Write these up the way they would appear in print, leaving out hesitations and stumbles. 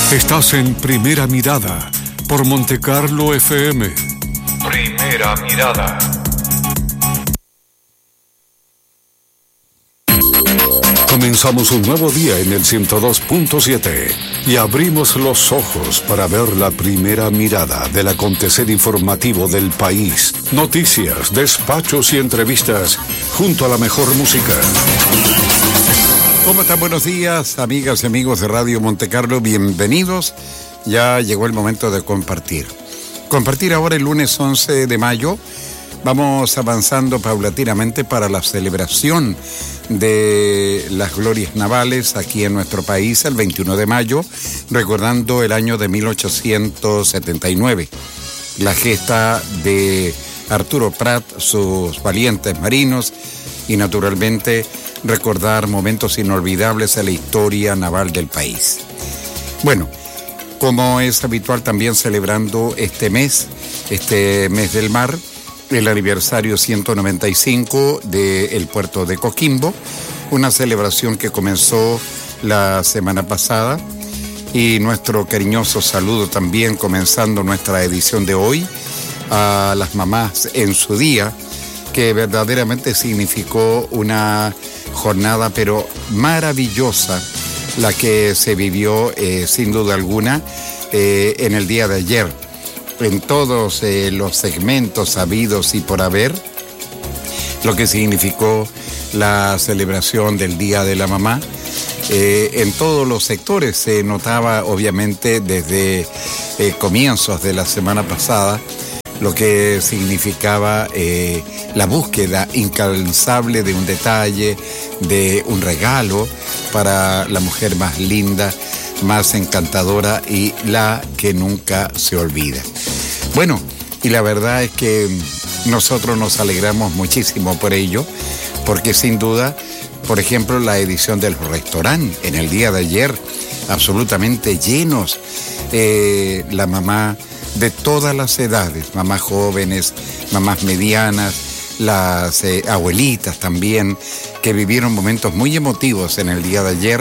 Estás en Primera Mirada por Montecarlo FM. Primera Mirada. Comenzamos un nuevo día en el 102.7 y abrimos los ojos para ver la primera mirada del acontecer informativo del país. Noticias, despachos y entrevistas junto a la mejor música. ¿Cómo están? Buenos días, amigas y amigos de Radio Montecarlo. Bienvenidos. Ya llegó el momento de compartir. Compartir ahora el lunes 11 de mayo. Vamos avanzando paulatinamente para la celebración de las glorias navales aquí en nuestro país el 21 de mayo, recordando el año de 1879. La gesta de Arturo Prat, sus valientes marinos y naturalmente recordar momentos inolvidables de la historia naval del país. Bueno, como es habitual también celebrando este mes del mar, el aniversario 195 del puerto de Coquimbo, una celebración que comenzó la semana pasada, y nuestro cariñoso saludo también comenzando nuestra edición de hoy a las mamás en su día, que verdaderamente significó una jornada pero maravillosa la que se vivió sin duda alguna en el día de ayer, en todos los segmentos habidos y por haber, lo que significó la celebración del Día de la Mamá. En todos los sectores se notaba obviamente desde comienzos de la semana pasada lo que significaba la búsqueda incansable de un detalle, de un regalo para la mujer más linda, más encantadora y la que nunca se olvida. Bueno, y la verdad es que nosotros nos alegramos muchísimo por ello, porque sin duda, por ejemplo, la edición del restaurante en el día de ayer, absolutamente llenos, la mamá de todas las edades, mamás jóvenes, mamás medianas, las abuelitas también, que vivieron momentos muy emotivos en el día de ayer,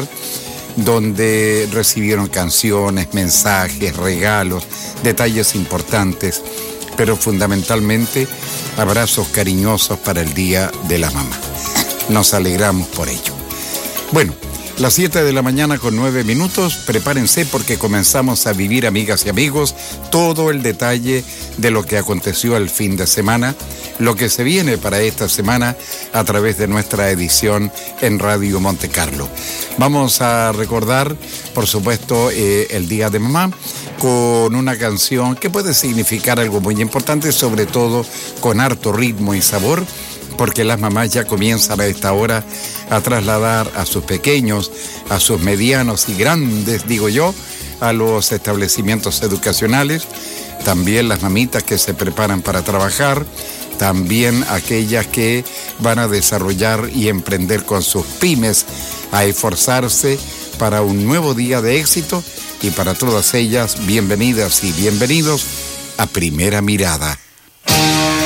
donde recibieron canciones, mensajes, regalos, detalles importantes, pero fundamentalmente abrazos cariñosos para el Día de la Mamá. Nos alegramos por ello. Bueno, las 7 de la mañana con 9 minutos, prepárense porque comenzamos a vivir, amigas y amigos, todo el detalle de lo que aconteció el fin de semana, lo que se viene para esta semana a través de nuestra edición en Radio Montecarlo. Vamos a recordar, por supuesto, el Día de Mamá con una canción que puede significar algo muy importante, sobre todo con harto ritmo y sabor, porque las mamás ya comienzan a esta hora a trasladar a sus pequeños, a sus medianos y grandes, digo yo, a los establecimientos educacionales, también las mamitas que se preparan para trabajar, también aquellas que van a desarrollar y emprender con sus pymes, a esforzarse para un nuevo día de éxito, y para todas ellas, bienvenidas y bienvenidos a Primera Mirada.